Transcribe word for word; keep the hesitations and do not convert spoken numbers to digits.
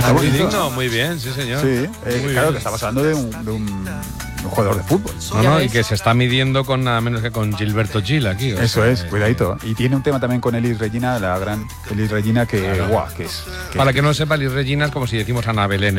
Está muy bonito, digno, ¿no? muy bien, sí señor. Sí, eh, Muy claro, bien. que estamos hablando de un, de un, de un jugador de fútbol. No, no, y que se está midiendo con nada menos que con Gilberto Gil aquí. O Eso sea, es, eh, cuidadito. Y tiene un tema también con Elis Regina, la gran Elis Regina, que, Claro. guau, que es... Que Para que no sepa, Liz Regina es como si decimos Ana Belén.